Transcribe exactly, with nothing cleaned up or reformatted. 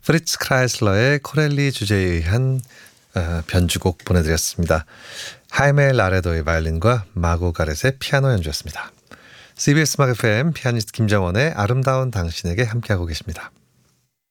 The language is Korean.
프리츠 크라이슬러의 코렐리 주제에 의한 어, 변주곡 보내드렸습니다. 하이메 라레도의 바이올린과 마고 가렛의 피아노 연주였습니다. 씨비에스 음악 에프엠 피아니스트 김정원의 아름다운 당신에게 함께하고 계십니다.